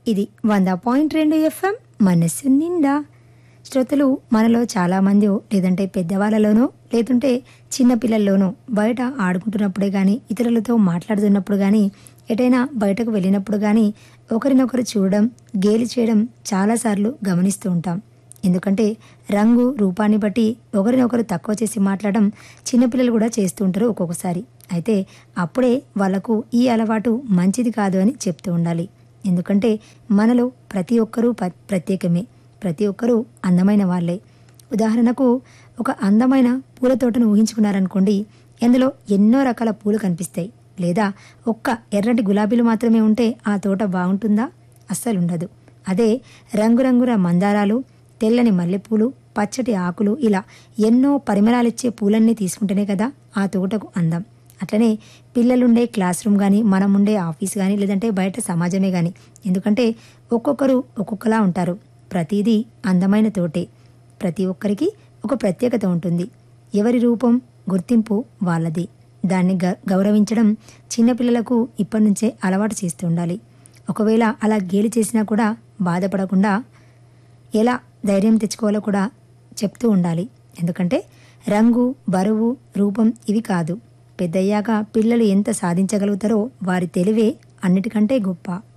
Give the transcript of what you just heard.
ఇది 100.2 ఎఫ్ఎం మనస్సు నిండా. శ్రోతలు మనలో చాలామంది లేదంటే పెద్దవాళ్ళలోనో లేదంటే చిన్నపిల్లల్లోనో బయట ఆడుకుంటున్నప్పుడే కానీ ఇతరులతో మాట్లాడుతున్నప్పుడు కానీ ఎటైనా బయటకు వెళ్ళినప్పుడు కానీ ఒకరినొకరు చూడడం గేలి చేయడం చాలాసార్లు గమనిస్తూ ఉంటాం. ఎందుకంటే రంగు రూపాన్ని బట్టి ఒకరినొకరు తక్కువ చేసి మాట్లాడడం చిన్నపిల్లలు కూడా చేస్తూ ఉంటారు ఒక్కొక్కసారి. అయితే అప్పుడే వాళ్లకు ఈ అలవాటు మంచిది కాదు అని చెప్తూ ఉండాలి. ఎందుకంటే మనలో ప్రతి ఒక్కరూ ప్రత్యేకమే, ప్రతి ఒక్కరూ అందమైన వాళ్ళే. ఉదాహరణకు ఒక అందమైన పూల తోటను ఊహించుకున్నారనుకోండి, అందులో ఎన్నో రకాల పూలు కనిపిస్తాయి. లేదా ఒక్క ఎర్రటి గులాబీలు మాత్రమే ఉంటే ఆ తోట బాగుంటుందా? అస్సలు ఉండదు. అదే రంగురంగుల మందారాలు, తెల్లని మల్లెపూలు, పచ్చటి ఆకులు ఇలా ఎన్నో పరిమళాలిచ్చే పూలన్నీ తీసుకుంటేనే కదా ఆ తోటకు అందం. అట్లనే పిల్లలుండే క్లాస్ రూమ్ కానీ, మనం ఉండే ఆఫీస్ కానీ, లేదంటే బయట సమాజమే కానీ, ఎందుకంటే ఒక్కొక్కరు ఒక్కొక్కలా ఉంటారు. ప్రతిదీ అందమైన తోటే. ప్రతి ఒక్కరికి ఒక ప్రత్యేకత ఉంటుంది. ఎవరి రూపం గుర్తింపు వాళ్ళది. దాన్ని గౌరవించడం చిన్నపిల్లలకు ఇప్పటి నుంచే అలవాటు చేస్తూ ఉండాలి. ఒకవేళ అలా గేలి చేసినా కూడా బాధపడకుండా ఎలా ధైర్యం తెచ్చుకోవాలో కూడా చెప్తూ ఉండాలి. ఎందుకంటే రంగు, బరువు, రూపం ఇవి కాదు. పెద్దయ్యాక పిల్లలు ఎంత సాధించగలుగుతారో వారి తెలివే అన్నిటికంటే గొప్ప.